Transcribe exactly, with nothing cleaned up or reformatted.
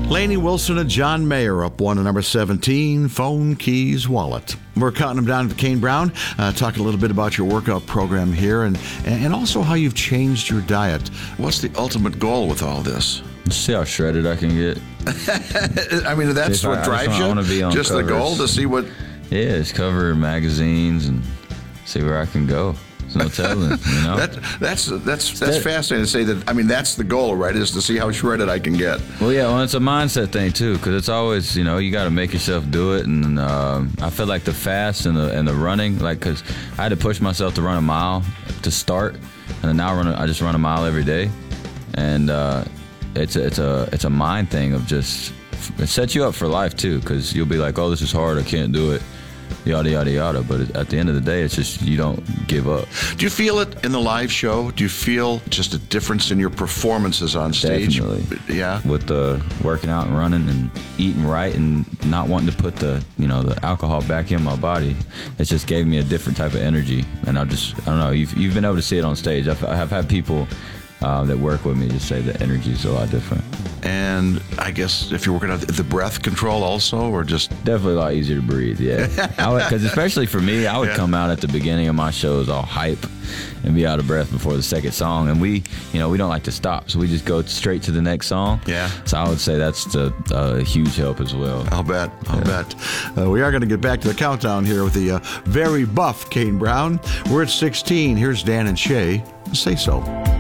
Lainey Wilson and John Mayer up one to number seventeen, Phone, Keys, Wallet. We're counting them down to Kane Brown, uh, talking a little bit about your workout program here and, and also how you've changed your diet. What's the ultimate goal with all this? See how shredded I can get. I mean, that's what I, drives I you? I want to be on Just covers. The goal to see what... Yeah, just cover magazines and see where I can go. There's no telling, you know? that, that's that's that's fascinating to say that. I mean, that's the goal, right, is to see how shredded I can get. Well, yeah, well, it's a mindset thing, too, because it's always, you know, you got to make yourself do it. And uh, I feel like the fast and the and the running, like, because I had to push myself to run a mile to start, and then now I, run a, I just run a mile every day. And uh, it's, a, it's, a, it's a mind thing of just, it sets you up for life, too, because you'll be like, oh, this is hard, I can't do it. Yada, yada, yada. But at the end of the day, it's just you don't give up. Do you feel it in the live show? Do you feel just a difference in your performances on stage? Definitely. Yeah. With the working out and running and eating right and not wanting to put the, you know, the alcohol back in my body, it just gave me a different type of energy. And I just, I don't know, you've, you've been able to see it on stage. I've, I've had people uh, that work with me just say the energy is a lot different. And I guess if you're working on the breath control also, or just... Definitely a lot easier to breathe, yeah. Because especially for me, I would yeah. come out at the beginning of my shows all hype and be out of breath before the second song. And we, you know, we don't like to stop, so we just go straight to the next song. Yeah. So I would say that's a uh, huge help as well. I'll bet. I'll yeah. bet. Uh, we are going to get back to the countdown here with the uh, very buff Kane Brown. We're at sixteen. Here's Dan and Shay. Say So.